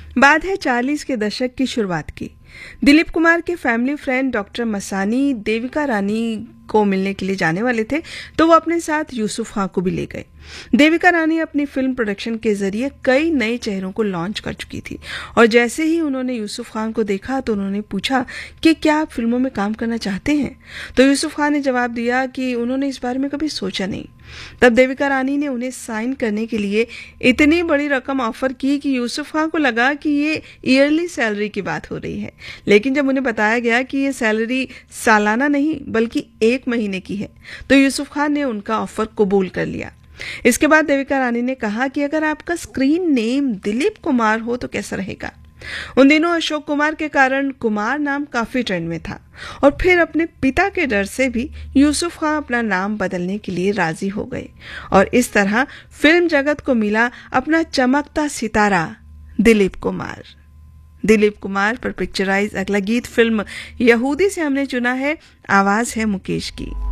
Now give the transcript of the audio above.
बात है 40 के दशक की शुरुआत की। दिलीप कुमार के family friend doctor Masani Devika Rani को मिलने के लिए जाने वाले थे, तो वो अपने साथ यूसुफ खान को भी ले गए। देविका रानी अपनी फिल्म प्रोडक्शन के जरिए कई नए चेहरों को लॉन्च कर चुकी थी और जैसे ही उन्होंने यूसुफ खान को देखा तो उन्होंने पूछा कि क्या आप फिल्मों में काम करना चाहते हैं। तो यूसुफ खान ने जवाब दिया कि उन्होंने इस बारे में कभी सोचा नहीं। तब देविका रानी ने उन्हें साइन करने के लिए इतनी बड़ी रकम ऑफर की कि यूसुफ खान को लगा कि ये ईयरली सैलरी की बात हो रही है, लेकिन जब उन्हें बताया गया कि ये सैलरी सालाना नहीं बल्कि 1 महीने की है तो यूसुफ खान ने उनका ऑफर कबूल कर लिया। इसके बाद देविका रानी ने कहा कि अगर आपका स्क्रीन नेम दिलीप कुमार हो तो कैसा रहेगा। उन दिनों अशोक कुमार के कारण कुमार नाम काफी ट्रेंड में था और फिर अपने पिता के डर से भी यूसुफ खान अपना नाम बदलने के लिए राजी हो गए और इस तरह फिल्म जगत को मिला अपना चमकता सितारा दिलीप कुमार। दिलीप कुमार पर पिक्चराइज अगला गीत फिल्म यहूदी से हमने चुना है, आवाज है मुकेश की।